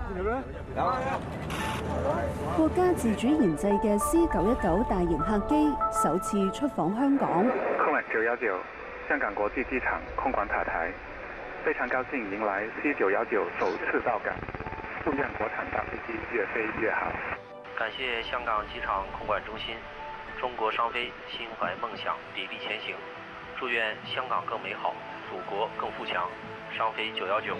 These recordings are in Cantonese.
國家自主研製嘅 C919大型客機首次出訪香港。 空管919香港國際機場空管塔台，非常高興迎來 C919首次到港，祝願國產大飛機越飛越好。 感謝香港機場空管中心，中國商飛心懷夢想，砥礪前行，祝願香港更美好，祖國更富強。商飛919。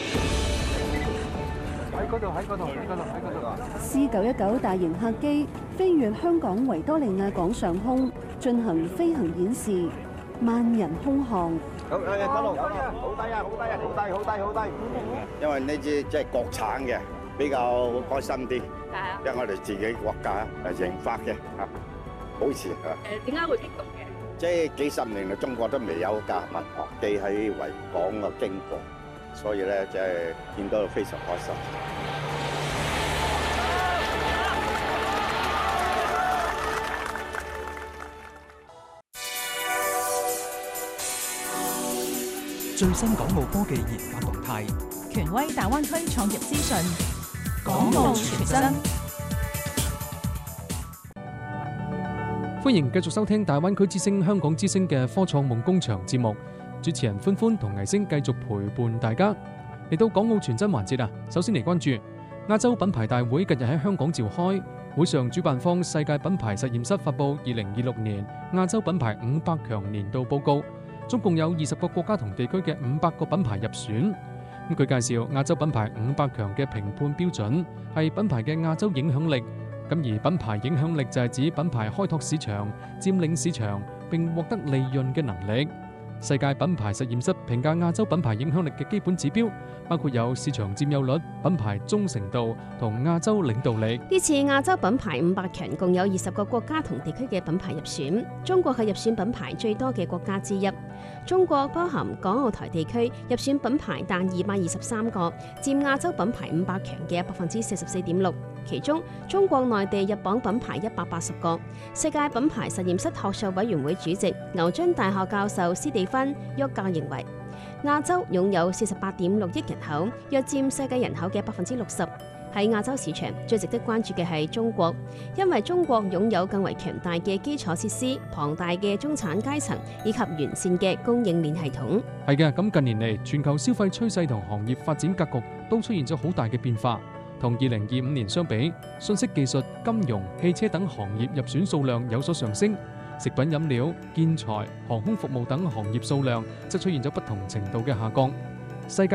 C919大型客機飛越香港維多利亞港上空，進行飛行演示，萬人空巷。 好低啊！因為呢支即係國產嘅，比較開心啲。因為我哋自己國家研發嘅嚇，好似嚇。 點解會激動嘅？ 即係幾十年嚟，中國都未有架民航機喺維港嘅經過，所以咧即係見到非常開心。 最新港澳科技研發動態， 權威大灣區創業資訊， 港澳傳真。 歡迎繼續收聽大灣區之聲香港之聲嘅科創夢工場節目，主持人歡歡同倪星繼續陪伴大家。嚟到港澳傳真環節啊，首先嚟關注亞洲品牌大會近日喺香港召開，會上主辦方世界品牌實驗室發布2026年亞洲品牌500強年度報告。總共有20個國家同地區嘅500個品牌入選。佢介紹亞洲品牌500強嘅評判標準係品牌嘅亞洲影響力。而品牌影響力就係指品牌開拓市場、佔領市場並獲得利潤嘅能力。世界品牌實驗室評價亞洲品牌影響力嘅基本指標包括有市場佔有率、品牌忠誠度同亞洲領導力。 呢次亞洲品牌500強共有20個國家同地區嘅品牌入選，中國係入選品牌最多嘅國家之一。中國包含港澳台地區入選品牌達223個，佔亞洲品牌500強嘅44.6%。其中中國內地入榜品牌180個。世界品牌實驗室學術委員會主席牛津大學教授斯蒂芬沃格認為，亞洲擁有48.6億人口，約佔世界人口嘅60%。喺亞洲市場最值得關注嘅係中國，因為中國擁有更為強大嘅基礎設施、龐大嘅中產階層以及完善嘅供應鏈系統。 係嘅，咁近年嚟全球消費趨勢同行業發展格局都出現咗好大嘅變化。同2025年相比，信息技術、金融、汽車等行業入選數量有所上升，食品飲料、建材、航空服務等行業數量則出現咗不同程度嘅下降。世界